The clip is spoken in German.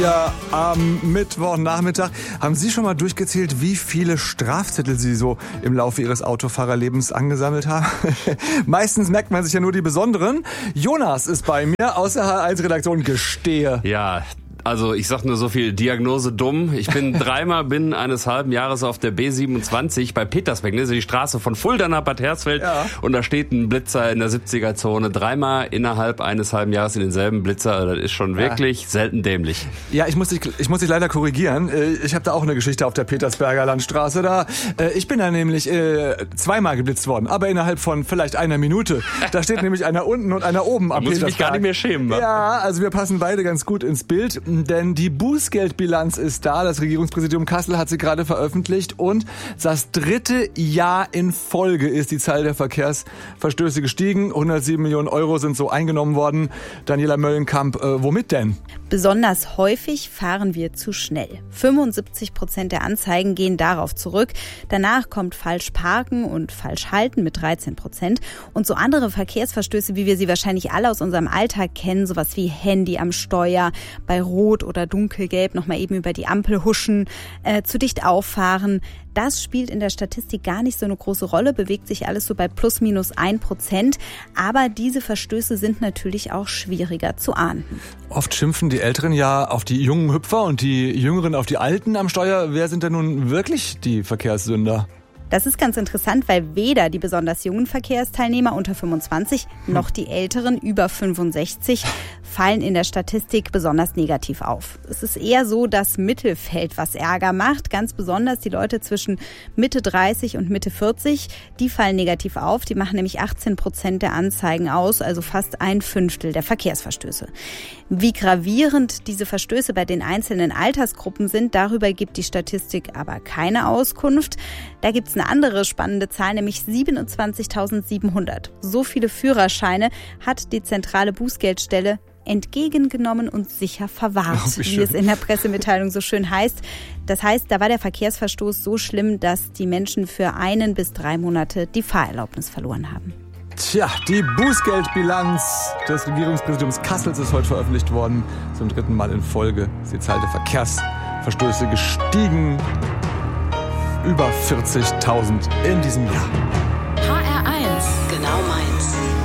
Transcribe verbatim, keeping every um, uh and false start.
Ja, am Mittwochnachmittag. Haben Sie schon mal durchgezählt, wie viele Strafzettel Sie so im Laufe Ihres Autofahrerlebens angesammelt haben? Meistens merkt man sich ja nur die besonderen. Jonas ist bei mir aus der H eins Redaktion. Gestehe. Ja, also ich sag nur so viel, Diagnose dumm. Ich bin dreimal binnen eines halben Jahres auf der B siebenundzwanzig bei Petersberg, ne, die Straße von Fulda nach Bad Hersfeld. Ja. Und da steht ein Blitzer in der siebziger-Zone. Dreimal innerhalb eines halben Jahres in denselben Blitzer. Das ist schon wirklich ja. selten dämlich. Ja, ich muss dich, ich muss dich leider korrigieren. Ich habe da auch eine Geschichte auf der Petersberger Landstraße. Da, ich bin da nämlich zweimal geblitzt worden, aber innerhalb von vielleicht einer Minute. Da steht nämlich einer unten und einer oben am Petersberg. Petersberg. Muss ich mich gar nicht mehr schämen. Wa? Ja, also wir passen beide ganz gut ins Bild. Denn die Bußgeldbilanz ist da. Das Regierungspräsidium Kassel hat sie gerade veröffentlicht. Und das dritte Jahr in Folge ist die Zahl der Verkehrsverstöße gestiegen. hundertsieben Millionen Euro sind so eingenommen worden. Daniela Möllenkamp, äh, womit denn? Besonders häufig fahren wir zu schnell. fünfundsiebzig Prozent der Anzeigen gehen darauf zurück. Danach kommt falsch parken und falsch halten mit dreizehn Prozent. Und so andere Verkehrsverstöße, wie wir sie wahrscheinlich alle aus unserem Alltag kennen, sowas wie Handy am Steuer, bei Rot oder Dunkelgelb nochmal eben über die Ampel huschen, äh, zu dicht auffahren. Das spielt in der Statistik gar nicht so eine große Rolle, bewegt sich alles so bei plus minus ein Prozent. Aber diese Verstöße sind natürlich auch schwieriger zu ahnden. Oft schimpfen die Älteren ja auf die jungen Hüpfer und die Jüngeren auf die Alten am Steuer. Wer sind denn nun wirklich die Verkehrssünder? Das ist ganz interessant, weil weder die besonders jungen Verkehrsteilnehmer unter fünfundzwanzig noch die älteren über fünfundsechzig fallen in der Statistik besonders negativ auf. Es ist eher so das Mittelfeld, was Ärger macht. Ganz besonders die Leute zwischen Mitte dreißig und Mitte vierzig, die fallen negativ auf. Die machen nämlich achtzehn Prozent der Anzeigen aus, also fast ein Fünftel der Verkehrsverstöße. Wie gravierend diese Verstöße bei den einzelnen Altersgruppen sind, darüber gibt die Statistik aber keine Auskunft. Da gibt es eine andere spannende Zahl, nämlich siebenundzwanzigtausendsiebenhundert. So viele Führerscheine hat die zentrale Bußgeldstelle entgegengenommen und sicher verwahrt, oh, wie, wie es in der Pressemitteilung so schön heißt. Das heißt, da war der Verkehrsverstoß so schlimm, dass die Menschen für einen bis drei Monate die Fahrerlaubnis verloren haben. Tja, die Bußgeldbilanz des Regierungspräsidiums Kassels ist heute veröffentlicht worden. Zum dritten Mal in Folge ist die Zahl der Verkehrsverstöße gestiegen. Über vierzigtausend in diesem Jahr. H R eins, genau meins.